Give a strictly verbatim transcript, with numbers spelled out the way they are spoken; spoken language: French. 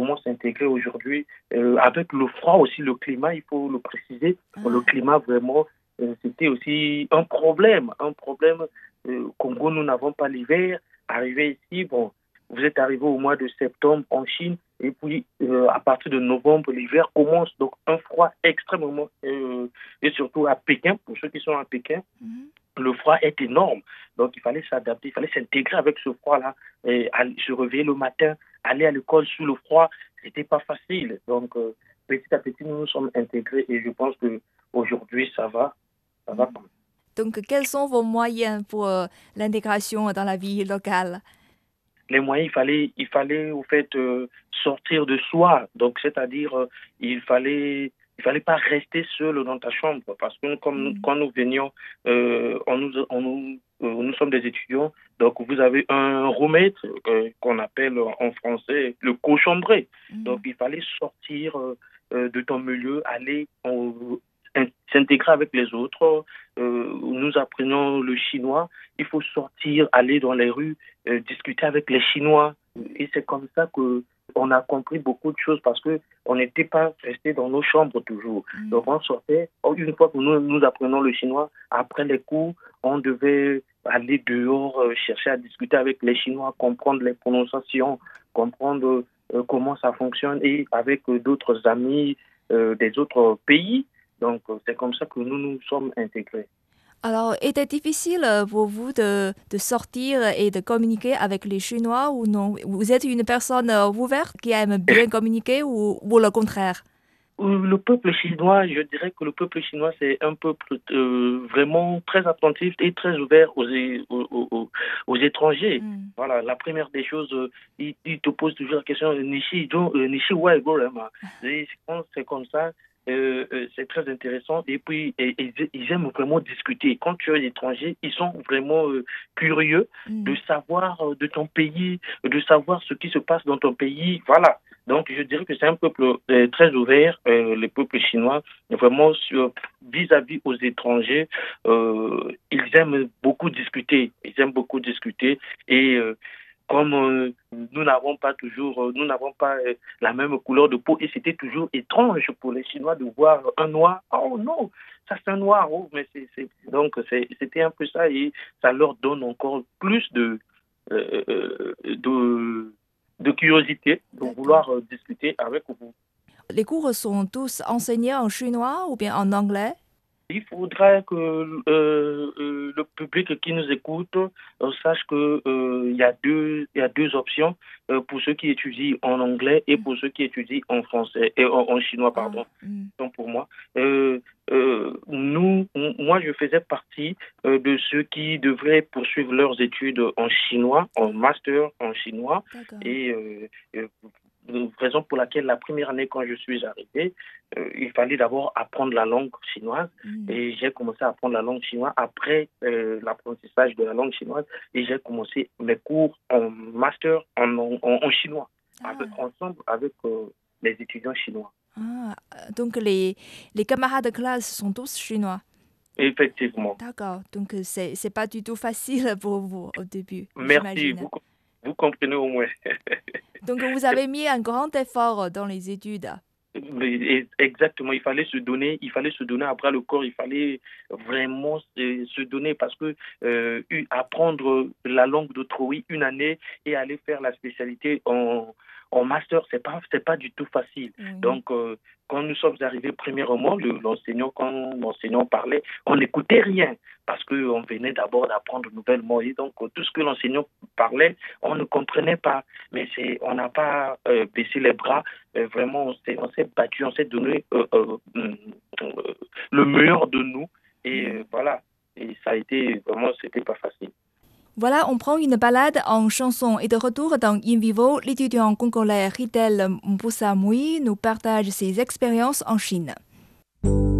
comment s'intégrer aujourd'hui. Euh, avec le froid aussi, le climat, il faut le préciser. Ah. Le climat, vraiment, euh, c'était aussi un problème. Un problème. Euh, au Congo, nous n'avons pas l'hiver. Arrivé ici, bon, vous êtes arrivé au mois de septembre en Chine. Et puis, euh, à partir de novembre, l'hiver commence. Donc, un froid extrêmement... Euh, et surtout à Pékin, pour ceux qui sont à Pékin, mm-hmm. le froid est énorme. Donc, il fallait s'adapter, il fallait s'intégrer avec ce froid-là. Et aller, se réveiller le matin, aller à l'école sous le froid, c'était pas facile. Donc, euh, petit à petit, nous nous sommes intégrés et je pense qu'aujourd'hui, ça va. Ça va. Donc, quels sont vos moyens pour euh, l'intégration dans la vie locale? Les moyens, il fallait, il fallait au fait euh, sortir de soi. Donc, c'est-à-dire, euh, il fallait, il fallait pas rester seul dans ta chambre parce que nous, comme mmh. nous, quand nous venions, euh, on nous, on nous, euh, nous sommes des étudiants. Donc, vous avez un roommate euh, qu'on appelle en français le cochambré. Mmh. Donc, il fallait sortir euh, de ton milieu, aller en, s'intégrer avec les autres. Euh, nous apprenons le chinois. Il faut sortir, aller dans les rues, euh, discuter avec les Chinois. Et c'est comme ça que on a compris beaucoup de choses parce que on n'était pas resté dans nos chambres toujours. Mmh. Donc on sortait. Une fois que nous, nous apprenons le chinois, après les cours, on devait aller dehors, euh, chercher à discuter avec les Chinois, comprendre les prononciations, comprendre euh, comment ça fonctionne et avec euh, d'autres amis euh, des autres pays. Donc, c'est comme ça que nous nous sommes intégrés. Alors, était difficile pour vous de, de sortir et de communiquer avec les Chinois ou non? Vous êtes une personne ouverte qui aime bien communiquer ou, ou le contraire? Le peuple chinois, je dirais que le peuple chinois, c'est un peuple euh, vraiment très attentif et très ouvert aux, aux, aux, aux étrangers. Mm. Voilà, la première des choses, euh, il, il te pose toujours la question, Nishi, euh, Nishi, ouais, go, c'est comme ça. Euh, euh, c'est très intéressant et puis et, et, ils aiment vraiment discuter. Quand tu es étranger, ils sont vraiment euh, curieux mm. de savoir euh, de ton pays, de savoir ce qui se passe dans ton pays. Voilà. Donc je dirais que c'est un peuple euh, très ouvert, euh, le peuple chinois, vraiment sur, vis-à-vis aux étrangers, euh, ils aiment beaucoup discuter. Ils aiment beaucoup discuter et euh, comme euh, nous n'avons pas toujours, euh, nous n'avons pas euh, la même couleur de peau et c'était toujours étrange pour les Chinois de voir un noir. Oh non, ça c'est un noir. Oh, mais c'est, c'est... Donc c'est, c'était un peu ça et ça leur donne encore plus de, euh, de, de curiosité de D'accord. vouloir euh, discuter avec vous. Les cours sont tous enseignés en chinois ou bien en anglais? Il faudrait que euh, euh, le public qui nous écoute euh, sache que euh, il y a deux il y a deux options euh, pour ceux qui étudient en anglais et pour ceux qui étudient en français et en, en chinois pardon. Ah, mm. Donc pour moi, euh, euh, nous moi je faisais partie euh, de ceux qui devraient poursuivre leurs études en chinois, en master en chinois. D'accord. Et euh, euh, raison pour laquelle la première année quand je suis arrivé, euh, il fallait d'abord apprendre la langue chinoise mmh. et j'ai commencé à apprendre la langue chinoise après euh, l'apprentissage de la langue chinoise et j'ai commencé mes cours en master en, en, en chinois ah. avec, ensemble avec euh, les étudiants chinois. Ah, donc les, les camarades de classe sont tous chinois? Effectivement. D'accord, donc c'est, c'est pas du tout facile pour vous au début. Merci, vous, vous comprenez au moins. Donc, vous avez mis un grand effort dans les études. Exactement, il fallait se donner, il fallait se donner à bras le corps, il fallait vraiment se, se donner parce que euh, apprendre la langue d'autrui une année et aller faire la spécialité en, en master, c'est pas, c'est pas du tout facile. Mmh. Donc, euh, quand nous sommes arrivés premièrement, le, l'enseignant, quand l'enseignant parlait, on n'écoutait rien parce qu'on venait d'abord d'apprendre de nouvelles mots. Et donc, tout ce que l'enseignant parlait, on ne comprenait pas. Mais c'est, on n'a pas euh, baissé les bras. Euh, vraiment, on s'est, on s'est battu, on s'est donné euh, euh, euh, le meilleur de nous. Et euh, voilà. Et ça a été, vraiment, c'était pas facile. Voilà, on prend une balade en chanson et de retour dans In Vivo, l'étudiant congolais Ridel Mbusa Mui nous partage ses expériences en Chine.